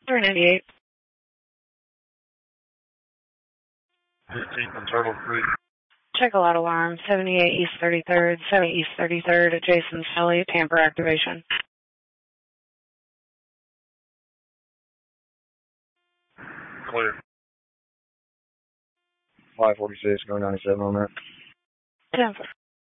398. 15th and Turtle Creek. Check a lot alarm. 78 East 33rd, 70 East 33rd, adjacent Shelly, tamper activation. Clear. 546, going 97 on that. 10-4.